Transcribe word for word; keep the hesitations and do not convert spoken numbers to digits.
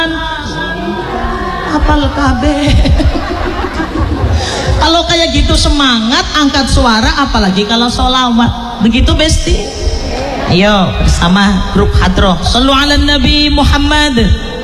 Apal kabeh. Kalau kayak gitu semangat angkat suara, apalagi kalau sholawat. Begitu Besti. Ayo bersama grup hadroh. Sallu ala Nabi Muhammad.